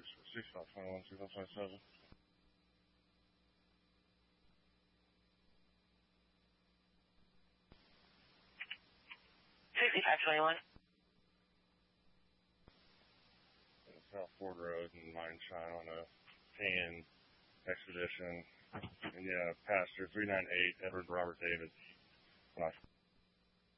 6521, 6521. South Ford Road in Mine Shine on a tan Expedition. And yeah, Pastor 398, Edward Robert David.